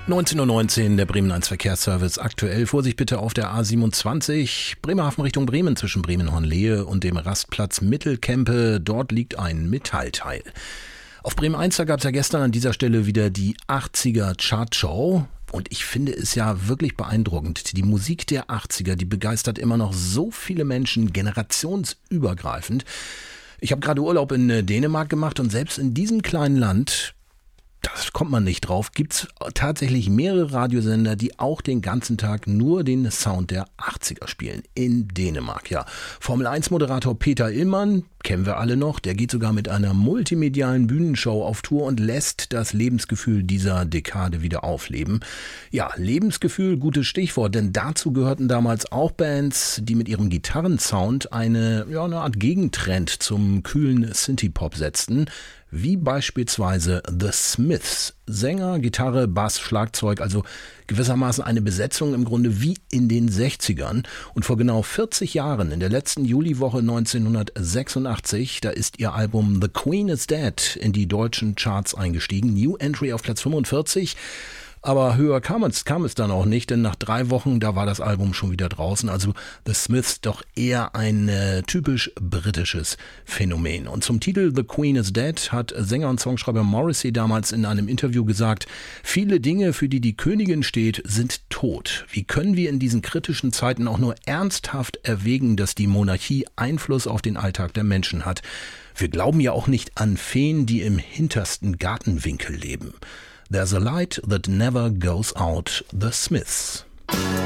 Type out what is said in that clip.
19:19 Uhr, der Bremen 1 Verkehrsservice. Aktuell Vorsicht bitte auf der A27 Bremerhaven Richtung Bremen zwischen Bremen-Hornlehe und dem Rastplatz Mittelkempe. Dort liegt ein Metallteil. Auf Bremen 1 gab es ja gestern an dieser Stelle wieder die 80er Chartshow. Und ich finde es ja wirklich beeindruckend. Die Musik der 80er, die begeistert immer noch so viele Menschen, generationsübergreifend. Ich habe gerade Urlaub in Dänemark gemacht und selbst in diesem kleinen Land, das kommt man nicht drauf, gibt's tatsächlich mehrere Radiosender, die auch den ganzen Tag nur den Sound der 80er spielen. In Dänemark, ja. Formel-1-Moderator Peter Illmann, kennen wir alle noch, der geht sogar mit einer multimedialen Bühnenshow auf Tour und lässt das Lebensgefühl dieser Dekade wieder aufleben. Ja, Lebensgefühl, gutes Stichwort, denn dazu gehörten damals auch Bands, die mit ihrem Gitarrensound eine Art Gegentrend zum kühlen Synthie-Pop setzten, wie beispielsweise The Smiths. Sänger, Gitarre, Bass, Schlagzeug, also gewissermaßen eine Besetzung im Grunde wie in den 60ern. Und vor genau 40 Jahren, in der letzten Juliwoche 1986, da ist ihr Album The Queen is Dead in die deutschen Charts eingestiegen. New Entry auf Platz 45. Aber höher kam es dann auch nicht, denn nach 3 Wochen, da war das Album schon wieder draußen. Also The Smiths doch eher ein typisch britisches Phänomen. Und zum Titel The Queen is Dead hat Sänger und Songschreiber Morrissey damals in einem Interview gesagt, viele Dinge, für die die Königin steht, sind tot. Wie können wir in diesen kritischen Zeiten auch nur ernsthaft erwägen, dass die Monarchie Einfluss auf den Alltag der Menschen hat? Wir glauben ja auch nicht an Feen, die im hintersten Gartenwinkel leben. There's a light that never goes out, The Smiths.